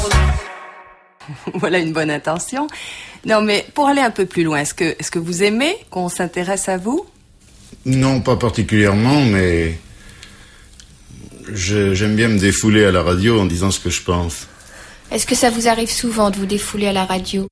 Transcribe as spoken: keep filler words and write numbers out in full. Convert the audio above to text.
Voilà une bonne intention. Non, mais pour aller un peu plus loin, est-ce que, est-ce que vous aimez qu'on s'intéresse à vous? Non, pas particulièrement, mais je, j'aime bien me défouler à la radio en disant ce que je pense. Est-ce que ça vous arrive souvent de vous défouler à la radio?